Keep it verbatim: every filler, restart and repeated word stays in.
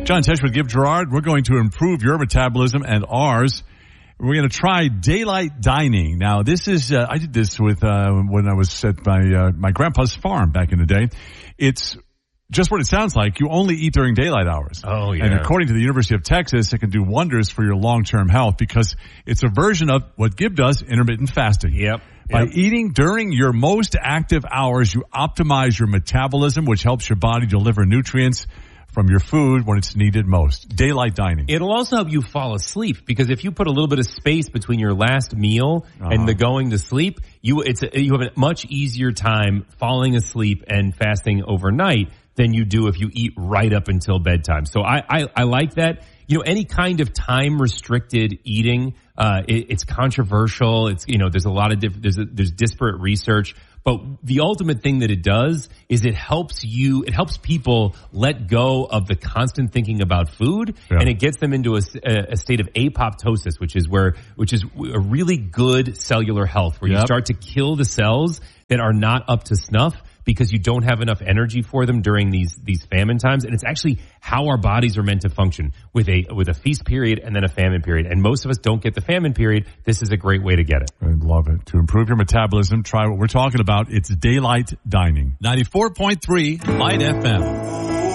John Tesh with Give Gerard. We're going to improve your metabolism and ours. We're going to try daylight dining. Now, this is, uh, I did this with, uh, when I was at my, uh, my grandpa's farm back in the day. It's just what it sounds like. You only eat during daylight hours. Oh, yeah. And according to the University of Texas, it can do wonders for your long-term health because it's a version of what Give does, intermittent fasting. Yep. By yep. eating during your most active hours, you optimize your metabolism, which helps your body deliver nutrients from your food when it's needed most. Daylight dining. It'll also help you fall asleep because if you put a little bit of space between your last meal uh-huh. and the going to sleep, you it's a, you have a much easier time falling asleep and fasting overnight than you do if you eat right up until bedtime. So I I, I like that. You know, any kind of time restricted eating, uh, it, it's controversial. It's, you know, there's a lot of different, there's, a, there's disparate research, but the ultimate thing that it does is it helps you, it helps people let go of the constant thinking about food yeah. and it gets them into a, a state of apoptosis, which is where, which is a really good cellular health where yep. you start to kill the cells that are not up to snuff because you don't have enough energy for them during these these famine times. And it's actually how our bodies are meant to function with a with a feast period and then a famine period. And most of us don't get the famine period. This is a great way to get it. I love it. To improve your metabolism, try what we're talking about. It's daylight dining. ninety-four point three Light F M.